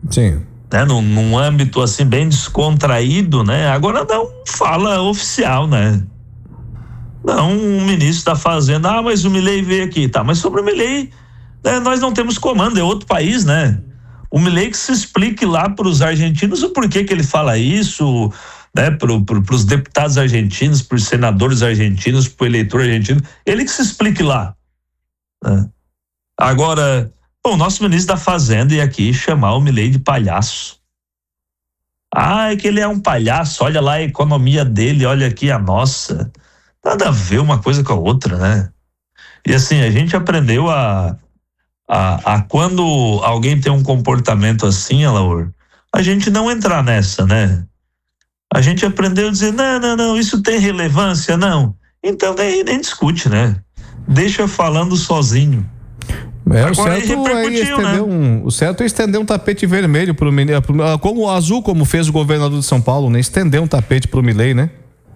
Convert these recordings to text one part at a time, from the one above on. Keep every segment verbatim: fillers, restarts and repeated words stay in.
Sim. Né? Num, num âmbito assim bem descontraído, né? Agora não fala oficial, né? Não, um ministro da Fazenda, ah, mas o Milei veio aqui, tá, mas sobre o Milei, né, nós não temos comando, é outro país, né? O Milei que se explique lá para os argentinos o porquê que ele fala isso, né? Para pro, os deputados argentinos, para os senadores argentinos, para o eleitor argentino, ele que se explique lá. Né? Agora, bom, o nosso ministro da Fazenda ia aqui chamar o Milei de palhaço. Ah, é que ele é um palhaço, olha lá a economia dele, olha aqui a nossa. Nada a ver uma coisa com a outra, né? E assim, a gente aprendeu a A, a quando alguém tem um comportamento assim, Alaor, a gente não entrar nessa, né? A gente aprendeu a dizer, não, não, não, isso tem relevância, não. Então nem, nem discute, né? Deixa falando sozinho. É, o certo é estender, né? um, o certo é estender um tapete vermelho pro Milei, como o azul, como fez o governador de São Paulo, né? Estender um tapete pro Milei, né?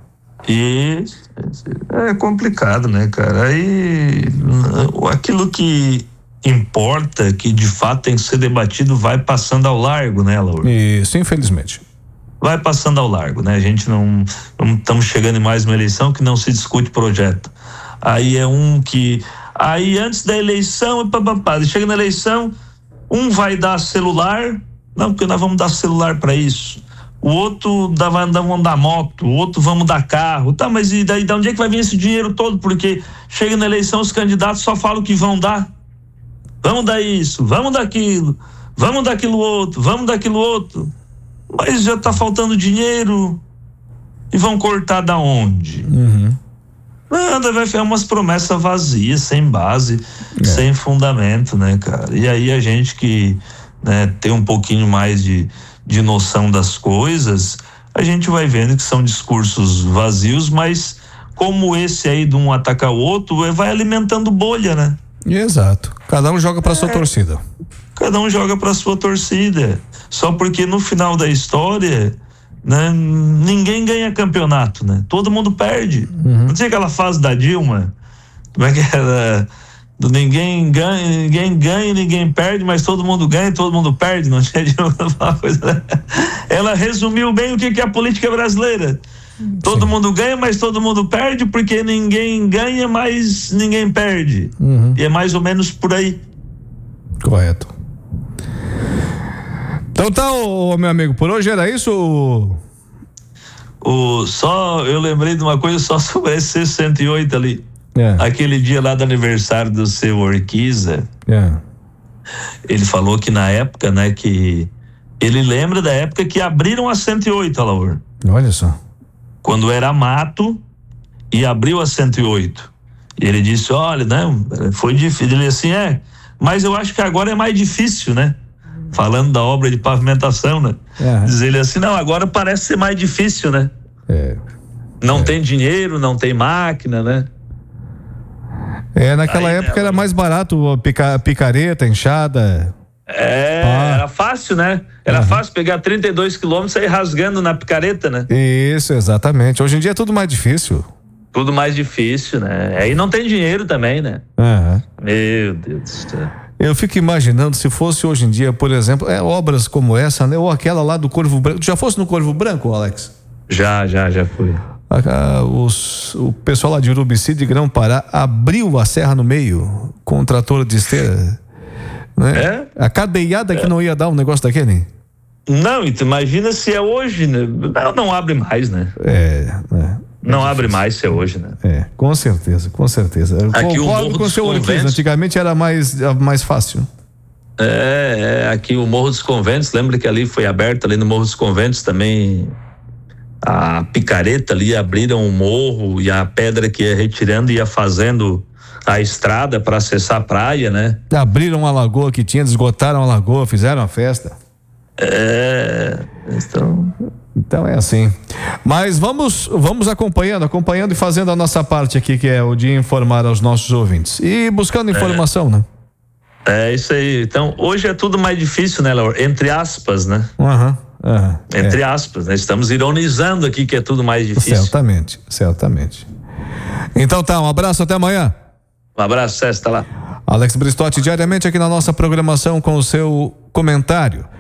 E é complicado, né, cara? Aí aquilo que importa, que de fato tem que ser debatido, vai passando ao largo, né, Laura? Isso, infelizmente. Vai passando ao largo, né? A gente não, não estamos chegando em mais uma eleição que não se discute projeto. Aí é um que, aí antes da eleição, papapá, chega na eleição, um vai dar celular, não, porque nós vamos dar celular para isso. O outro dá, vamos dar moto, o outro vamos dar carro, tá, mas e daí, de onde é que vai vir esse dinheiro todo? Porque chega na eleição, os candidatos só falam que vão dar. Vamos dar isso, vamos dar aquilo, vamos dar aquilo outro, vamos dar aquilo outro. Mas já tá faltando dinheiro e vão cortar da onde? Uhum. Nada, vai ficar umas promessas vazias, sem base, é. sem fundamento, né, cara? E aí a gente que, né, tem um pouquinho mais de, de noção das coisas, a gente vai vendo que são discursos vazios, mas como esse aí de um atacar o outro, vai alimentando bolha, né? Exato. Cada um joga para é, sua torcida. Cada um joga para sua torcida. Só porque no final da história, né, ninguém ganha campeonato, né? Todo mundo perde. Uhum. Não tinha aquela fase da Dilma, como é que era? Do ninguém ganha, ninguém ganha, ninguém perde, mas todo mundo ganha, todo mundo perde. Não tinha Dilma uma coisa, né? Ela resumiu bem o que que é a política brasileira. Todo Sim. mundo ganha, mas todo mundo perde, porque ninguém ganha, mas ninguém perde. Uhum. E é mais ou menos por aí. Correto. Então tá, ô, meu amigo, por hoje era isso? O, só, eu lembrei de uma coisa só sobre esse sessenta e oito ali. É. Aquele dia lá do aniversário do seu Orquiza. É. Ele falou que na época, né, que ele lembra da época que abriram a cento e oito, Alaor. Olha só. Quando era mato e abriu a cento e oito. E ele disse, olha, né, foi difícil. Ele assim, é, mas eu acho que agora é mais difícil, né? Falando da obra de pavimentação, né? É. Diz ele assim, não, agora parece ser mais difícil, né? É. Não é. tem dinheiro, não tem máquina, né? É, naquela Aí, época né, era mais barato pica, picareta, enxada. É, ah. era fácil, né? Era uhum. fácil pegar trinta e dois quilômetros e sair rasgando na picareta, né? Isso, exatamente. Hoje em dia é tudo mais difícil. Tudo mais difícil, né? Aí não tem dinheiro também, né? Uhum. Meu Deus do céu. Eu fico imaginando se fosse hoje em dia, por exemplo, é, obras como essa, né? Ou aquela lá do Corvo Branco. Tu já fosse no Corvo Branco, Alex? Já, já, já fui. Ah, os, o pessoal lá de Urubici de Grão-Pará abriu a serra no meio com um trator de esteira. Né? É? A cadeiada é. que não ia dar um negócio daquele? Não, e tu imagina se é hoje, né? Não, não abre mais, né? É, é. Não é abre mais se é hoje, né? É, com certeza, com certeza. Aqui o Morro dos Conventos, antigamente era mais, mais fácil. É, é, aqui o Morro dos Conventos, lembra que ali foi aberto, ali no Morro dos Conventos também, a picareta ali, abriram o morro e a pedra que ia retirando ia fazendo a estrada para acessar a praia, né? Abriram a lagoa que tinha, esgotaram a lagoa, fizeram a festa. É, então... Então é assim. Mas vamos, vamos acompanhando, acompanhando e fazendo a nossa parte aqui, que é o de informar aos nossos ouvintes. E buscando informação, é. né? É isso aí. Então, hoje é tudo mais difícil, né, Laura? Entre aspas, né? Aham. Uhum, uhum, Entre é. aspas, né? Estamos ironizando aqui que é tudo mais difícil. Certamente, certamente. Então tá, um abraço, até amanhã. Um abraço, César, tá lá. Alex Bristotti, diariamente aqui na nossa programação com o seu comentário.